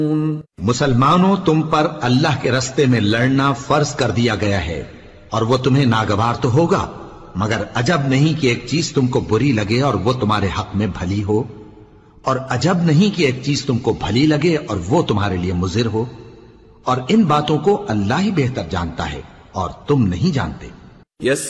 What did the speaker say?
मुसलमानों, तुम पर अल्लाह के रास्ते में लड़ना फर्ज कर दिया गया है और वो तुम्हें नागवार तो होगा, मगर अजब नहीं कि एक चीज तुमको बुरी लगे और वो तुम्हारे हक में भली हो, और अजब नहीं कि एक चीज तुमको भली लगे और वो तुम्हारे लिए मुजिर हो। और इन बातों को अल्लाह ही बेहतर जानता है और तुम नहीं जानते।